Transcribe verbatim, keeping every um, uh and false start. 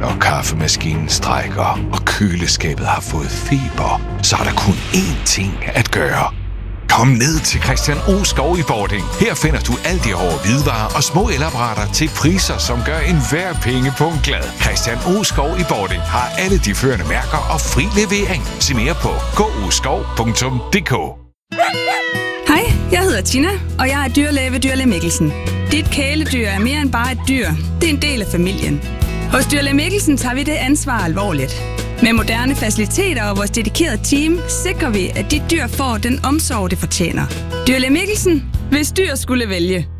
når kaffemaskinen strækker, og køleskabet har fået feber, så er der kun én ting at gøre. Kom ned til Christian O. Skov i Bording. Her finder du alt det over hvidevarer og små elapparater til priser, som gør enhver pengepunkt glad. Christian O. Skov i Bording har alle de førende mærker og fri levering. Se mere på k o skov punktum d k. Hej, jeg hedder Tina, og jeg er dyrlæge ved Dyrlæge Mikkelsen. Dit kæledyr er mere end bare et dyr. Det er en del af familien. Hos Dyrlæge Mikkelsen tager vi det ansvar alvorligt. Med moderne faciliteter og vores dedikerede team sikrer vi, at dit dyr får den omsorg, det fortjener. Dyrlæge Mikkelsen, hvis dyr skulle vælge.